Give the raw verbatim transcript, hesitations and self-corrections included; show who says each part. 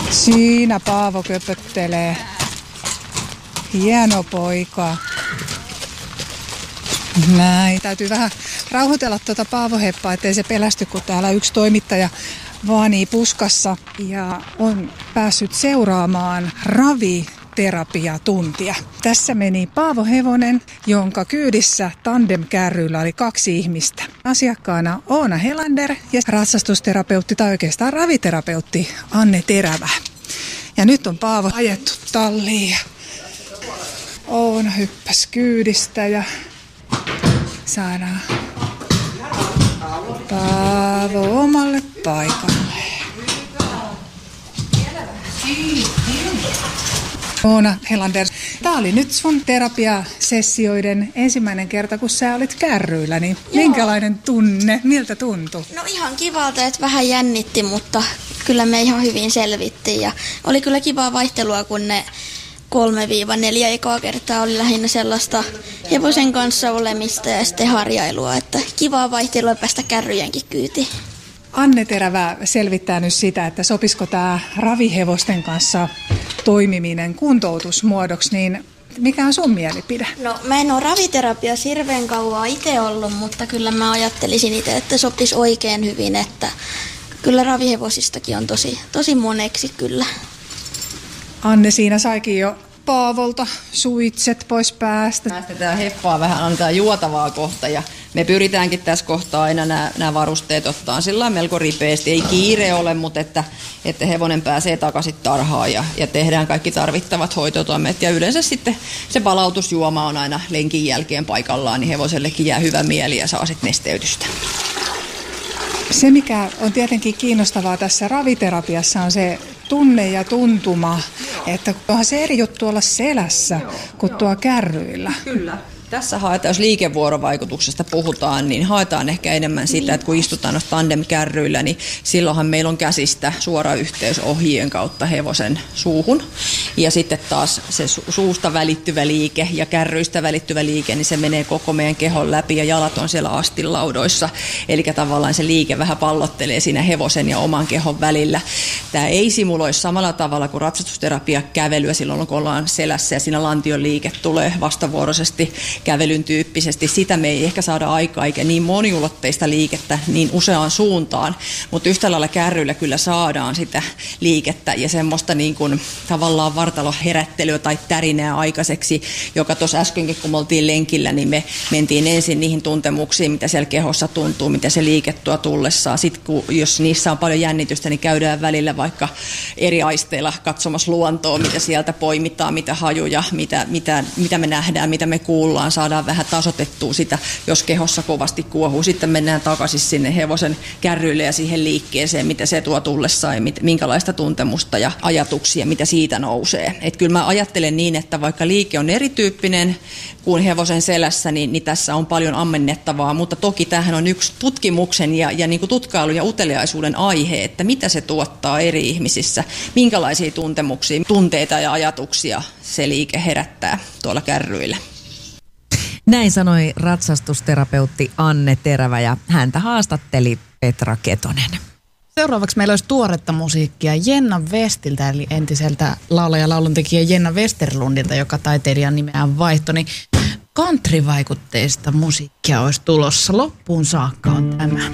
Speaker 1: Siinä Paavo köpöttelee. Hieno poika. Näin. Täytyy vähän rauhoitella tuota Paavo-heppaa, ettei se pelästy, kun täällä yksi toimittaja vaanii puskassa ja on päässyt seuraamaan raviterapiatuntia. Tässä meni Paavo Hevonen, jonka kyydissä tandemkärryillä oli kaksi ihmistä. Asiakkaana Oona Helander ja ratsastusterapeutti tai oikeastaan raviterapeutti Anne Terävä. Ja nyt on Paavo ajettu talliin ja Oona hyppäsi kyydistä ja saadaan Paavo omalle paikalle. Oona Helander, tää oli nyt sun terapiasessioiden ensimmäinen kerta, kun sä olit kärryillä, niin Joo. Minkälainen tunne, miltä tuntui?
Speaker 2: No ihan kivalta, että vähän jännitti, mutta kyllä me ihan hyvin selvittiin ja oli kyllä kivaa vaihtelua, kun ne kolme neljä ekaa kertaa oli lähinnä sellaista hevosen kanssa olemista ja sitten harjailua, että kivaa vaihtelua päästä kärryjenkin kyytiin.
Speaker 1: Anne Terävä selvittää nyt sitä, että sopisiko tämä ravihevosten kanssa toimiminen kuntoutusmuodoksi, niin mikä on sun mielipide?
Speaker 2: No mä en ole raviterapiassa hirveän kauan itse ollut, mutta kyllä mä ajattelisin itse, että sopisi oikein hyvin, että kyllä ravihevosistakin on tosi, tosi moneksi kyllä.
Speaker 1: Anne siinä saikin jo Paavolta suitset pois päästä.
Speaker 3: Päästetään heppaa vähän, annetaan juotavaa kohta ja me pyritäänkin tässä kohtaa aina nämä, nämä varusteet ottaa sillä melko ripeästi. Ei kiire ole, mutta että, että hevonen pääsee takaisin tarhaan ja, ja tehdään kaikki tarvittavat hoitotoimet. Ja yleensä sitten se palautusjuoma on aina lenkin jälkeen paikallaan, niin hevosellekin jää hyvä mieli ja saa sitten nesteytystä.
Speaker 1: Se, mikä on tietenkin kiinnostavaa tässä raviterapiassa, on se tunne ja tuntuma, että onhan se eri juttu olla selässä kuin tuo kärryillä.
Speaker 3: Kyllä. Tässä haetaan, jos liikevuorovaikutuksesta puhutaan, niin haetaan ehkä enemmän sitä, että kun istutaan noissa tandemkärryillä, niin silloinhan meillä on käsistä suora yhteys ohjien kautta hevosen suuhun. Ja sitten taas se su- suusta välittyvä liike ja kärryistä välittyvä liike, niin se menee koko meidän kehon läpi ja jalat on siellä astinlaudoissa. Eli tavallaan se liike vähän pallottelee siinä hevosen ja oman kehon välillä. Tämä ei simuloi samalla tavalla kuin ratsastusterapia kävelyä silloin, kun ollaan selässä ja siinä lantion liike tulee vastavuoroisesti kävelyn tyyppisesti. Sitä me ei ehkä saada aikaa, eikä niin moniulotteista liikettä niin useaan suuntaan, mutta yhtä lailla kärryillä kyllä saadaan sitä liikettä ja semmoista niin kuin tavallaan vartaloherättelyä tai tärinää aikaiseksi, joka tuossa äskenkin, kun me oltiin lenkillä, niin me mentiin ensin niihin tuntemuksiin, mitä siellä kehossa tuntuu, mitä se liike tuo tullessaan. Sitten kun, jos niissä on paljon jännitystä, niin käydään välillä vaikka eri aisteilla katsomassa luontoa, mitä sieltä poimitaan, mitä hajuja, mitä, mitä, mitä me nähdään, mitä me kuullaan, saadaan vähän tasoitettua sitä, jos kehossa kovasti kuohuu. Sitten mennään takaisin sinne hevosen kärryille ja siihen liikkeeseen, mitä se tuo tullessaan ja minkälaista tuntemusta ja ajatuksia, mitä siitä nousee. Et kyllä mä ajattelen niin, että vaikka liike on erityyppinen kuin hevosen selässä, niin, niin tässä on paljon ammennettavaa, mutta toki tämähän on yksi tutkimuksen ja, ja niin kuin tutkailun ja uteliaisuuden aihe, että mitä se tuottaa eri ihmisissä, minkälaisia tuntemuksia, tunteita ja ajatuksia se liike herättää tuolla kärryillä.
Speaker 4: Näin sanoi ratsastusterapeutti Anne Terävä ja häntä haastatteli Petra Ketonen.
Speaker 5: Seuraavaksi meillä olisi tuoretta musiikkia Jenna Westiltä, eli entiseltä laulaja- ja lauluntekijä Jenna Westerlundilta, joka taiteilijan nimeään vaihtoi. Niin country-vaikutteista musiikkia olisi tulossa. Loppuun saakka on tämä.